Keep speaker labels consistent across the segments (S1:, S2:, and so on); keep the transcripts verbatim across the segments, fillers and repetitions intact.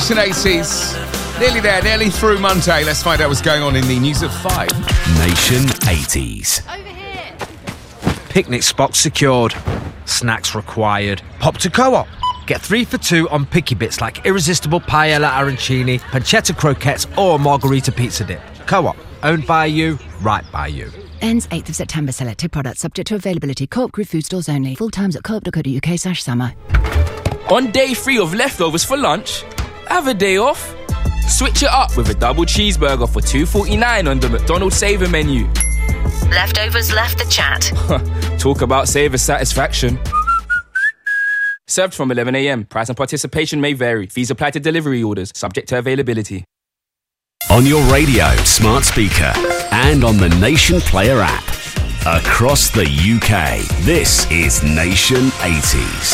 S1: Nation eighties. Nearly there, nearly through Monday. Let's find out what's going on in the news at five.
S2: Nation eighties.
S3: Over here.
S4: Picnic spots secured. Snacks required. Pop to Co-op. Get three for two on picky bits like irresistible paella arancini, pancetta croquettes or margarita pizza dip. Co-op. Owned by you, right by you.
S5: Ends eighth of September. Selected products subject to availability. Co-op Group food stores only. Full times at co-op dot co dot uk slash summer.
S6: On day three of leftovers for lunch, have a day off. Switch it up with a double cheeseburger for two forty-nine on the McDonald's Saver menu.
S7: Leftovers left the chat.
S6: Talk about Saver satisfaction. Served from eleven a.m. Price and participation may vary. Fees apply to delivery orders, subject to availability.
S2: On your radio, smart speaker, and on the Nation Player app. Across the U K, this is Nation eighties.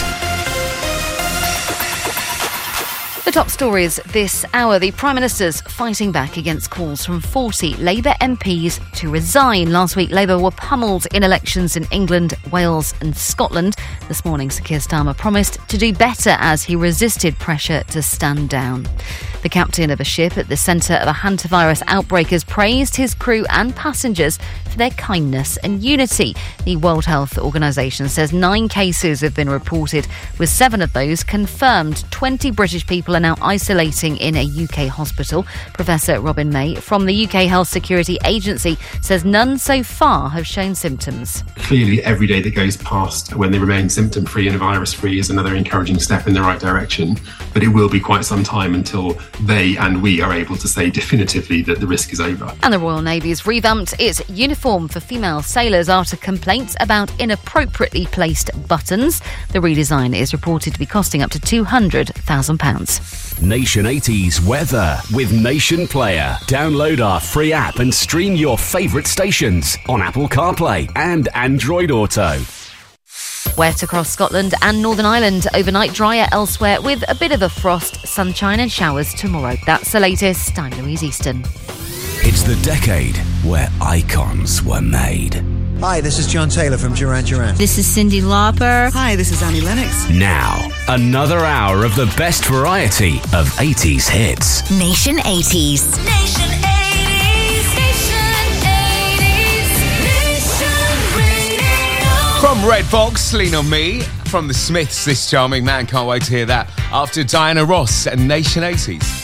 S3: The top stories this hour. The Prime Minister's fighting back against calls from forty Labour M Ps to resign. Last week, Labour were pummeled in elections in England, Wales and Scotland. This morning, Sir Keir Starmer promised to do better as he resisted pressure to stand down. The captain of a ship at the centre of a hantavirus outbreak has praised his crew and passengers for their kindness and unity. The World Health Organisation says nine cases have been reported, with seven of those confirmed. twenty British people are now isolating in a U K hospital. Professor Robin May from the U K Health Security Agency says none so far have shown symptoms.
S8: Clearly, every day that goes past when they remain symptom-free and virus-free is another encouraging step in the right direction. But it will be quite some time until they and we are able to say definitively that the risk is over.
S3: And the Royal Navy's revamped its uniform for female sailors after complaints about inappropriately placed buttons. The redesign is reported to be costing up to two hundred thousand pounds.
S2: Nation eighties weather with Nation Player. Download our free app and stream your favourite stations on Apple CarPlay and Android Auto.
S3: Wet across Scotland and Northern Ireland. Overnight drier elsewhere with a bit of a frost, sunshine and showers tomorrow. That's the latest. I'm Louise Easton.
S2: It's the decade where icons were made.
S9: Hi, this is John Taylor from Duran Duran.
S10: This is Cyndi Lauper.
S11: Hi, this is Annie Lennox.
S2: Now, another hour of the best variety of eighties hits.
S7: Nation eighties. Nation eighties. Nation eighties. Nation Radio.
S1: From Red Box, Lean On Me. From the Smiths, This Charming Man. Can't wait to hear that. After Diana Ross and Nation eighties.